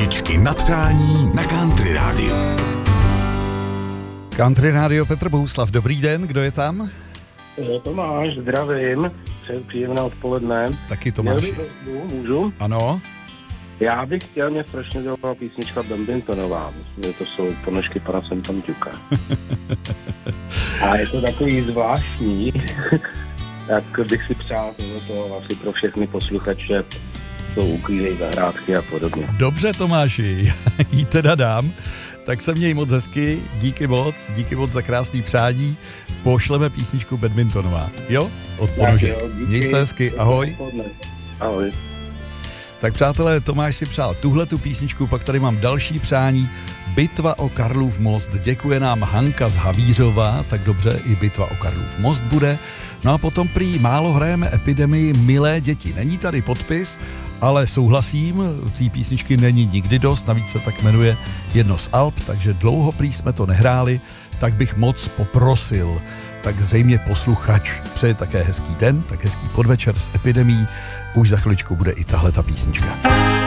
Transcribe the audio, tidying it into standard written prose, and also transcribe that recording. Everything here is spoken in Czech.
Písničky na přání na Country Radio. Country Radio Petr Bohuslav, dobrý den, kdo je tam? Tomáš, zdravím, přeju příjemné odpoledne. Taky Tomáš. Můžu? Ano. Já bych chtěl, mě strašně zaujala písnička Badmintonová. Myslím, že to jsou ponožky pana Sempanťuka. A je to takový zvláštní, tak bych si přál tohleto asi pro všechny posluchače, co uklízejí zahrádky a podobně. Dobře Tomáši, jí teda dám. Tak se měj moc hezky, díky moc za krásný přání. Pošleme písničku Badmintonová, jo? Od ponožek. Měj se hezky, ahoj. Ahoj. Tak přátelé, Tomáš si přál tuhletu písničku, pak tady mám další přání. Bitva o Karlův most, děkuje nám Hanka z Havířova, tak dobře, i bitva o Karlův most bude. No a potom prý málo hrajeme Epidemii Milé děti. Není tady podpis, ale souhlasím, té písničky není nikdy dost, navíc se tak jmenuje jedno z alb, takže dlouho prý jsme to nehráli, tak bych moc poprosil. Tak zřejmě posluchač přeje také hezký den, tak hezký podvečer s Epidemií. Už za chviličku bude i tahle ta písnička.